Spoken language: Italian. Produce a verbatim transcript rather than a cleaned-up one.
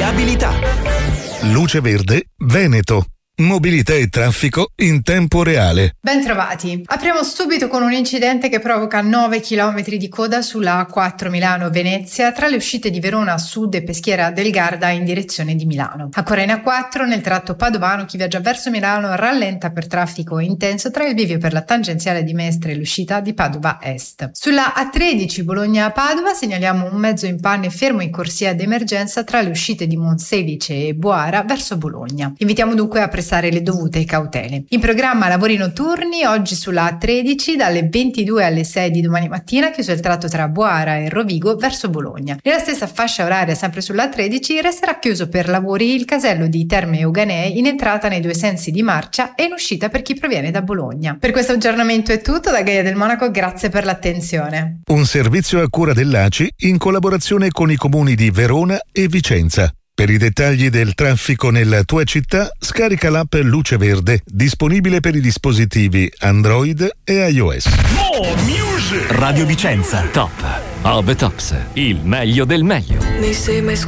viabilità. Luce Verde Veneto. Mobilità e traffico in tempo reale. Ben trovati. Apriamo subito con un incidente che provoca nove chilometri di coda sulla A quattro Milano-Venezia tra le uscite di Verona a sud e Peschiera del Garda in direzione di Milano. Ancora in A quattro nel tratto padovano chi viaggia verso Milano rallenta per traffico intenso tra il bivio per la tangenziale di Mestre e l'uscita di Padova Est. Sulla A tredici Bologna-Padova segnaliamo un mezzo in panne fermo in corsia d'emergenza tra le uscite di Monselice e Boara verso Bologna. Invitiamo dunque a prestare le dovute cautele. In programma lavori notturni oggi sulla A tredici dalle ventidue alle sei di domani mattina, chiuso il tratto tra Boara e Rovigo verso Bologna. Nella stessa fascia oraria, sempre sulla A tredici, resterà chiuso per lavori il casello di Terme Euganee in entrata nei due sensi di marcia e in uscita per chi proviene da Bologna. Per questo aggiornamento è tutto da Gaia del Monaco, grazie per l'attenzione. Un servizio a cura dell'A C I in collaborazione con i comuni di Verona e Vicenza. Per i dettagli del traffico nella tua città, scarica l'app Luce Verde, disponibile per i dispositivi Android e iOS. Radio Vicenza, top of the tops, il meglio del meglio.